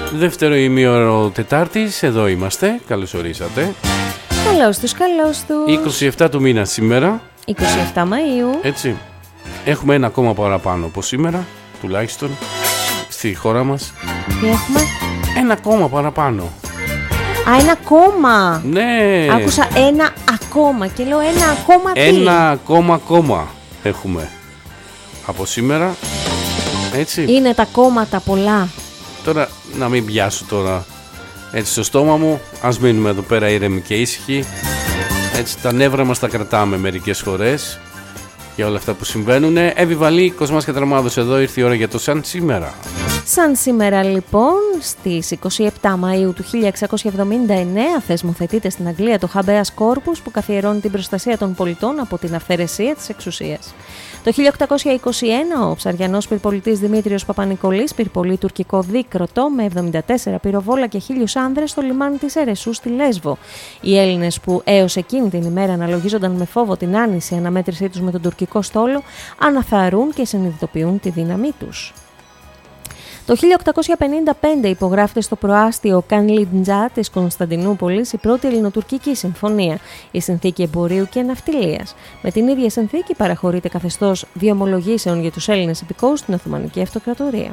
Δεύτερο ημίωρο Τετάρτης, εδώ είμαστε. Καλώς ορίσατε. Καλώς τους. 27 του μήνα σήμερα. 27 Μαΐου. Έτσι. Έχουμε ένα ακόμα παραπάνω από σήμερα, τουλάχιστον, στη χώρα μας. Τι έχουμε? Ένα ακόμα παραπάνω. Α, ένα ακόμα. Ναι. Άκουσα ένα ακόμα και λέω ένα ακόμα τι? Ένα ακόμα έχουμε από σήμερα. Έτσι. Είναι τα κόμματα πολλά. Τώρα να μην πιάσω τώρα έτσι στο στόμα μου. Ας μείνουμε εδώ πέρα ήρεμοι και ήσυχοι. Έτσι τα νεύρα μας τα κρατάμε μερικές φορές για όλα αυτά που συμβαίνουν. Εύη Κοσμάς και Τραμάδος εδώ, ήρθε η ώρα για το σαν σήμερα. Σαν σήμερα λοιπόν, στις 27 Μαΐου του 1679 θεσμοθετείται στην Αγγλία το Habeas Corpus που καθιερώνει την προστασία των πολιτών από την αυθαιρεσία της εξουσίας. Το 1821 ο ψαριανός πυρπολιτής Δημήτριος Παπανικολής πυρπολεί τουρκικό δίκροτο με 74 πυροβόλα και 1.000 άνδρες στο λιμάνι της Ερεσού στη Λέσβο. Οι Έλληνες που έως εκείνη την ημέρα αναλογίζονταν με φόβο την άνηση αναμέτρησή τους με τον τουρκικό στόλο αναθαρρούν και συνειδητοποιούν τη δύναμή τους. Το 1855 υπογράφεται στο προάστιο Κανλιντζά της Κωνσταντινούπολης η πρώτη ελληνοτουρκική συμφωνία, η συνθήκη εμπορίου και ναυτιλίας. Με την ίδια συνθήκη παραχωρείται καθεστώς διομολογήσεων για τους Έλληνες υπηκόους στην Οθωμανική Αυτοκρατορία.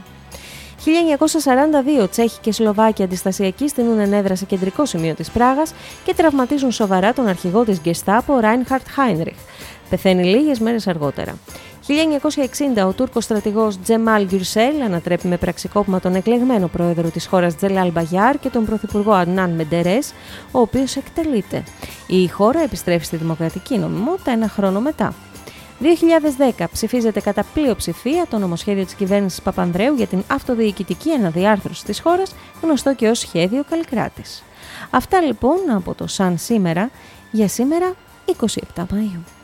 1942 Τσέχοι και Σλοβάκοι αντιστασιακοί στείλουν ενέδρα σε κεντρικό σημείο της Πράγας και τραυματίζουν σοβαρά τον αρχηγό της Γκεστάπο Ράινχαρτ Χάινριχ. Πεθαίνει λίγες μέρες αργότερα. 1960 ο Τούρκος στρατηγός Τζεμάλ Γκιουρσέλ ανατρέπει με πραξικόπημα τον εκλεγμένο πρόεδρο της χώρας Τζελάλ Μπαγιάρ και τον πρωθυπουργό Αντνάν Μεντερές, ο οποίος εκτελείται. Η χώρα επιστρέφει στη δημοκρατική νομιμότητα ένα χρόνο μετά. 2010 ψηφίζεται κατά πλειοψηφία το νομοσχέδιο της κυβέρνησης Παπανδρέου για την αυτοδιοικητική αναδιάρθρωση της χώρας, γνωστό και ως σχέδιο Καλλικράτης. Αυτά λοιπόν από το σαν σήμερα για σήμερα 27 Μαΐου.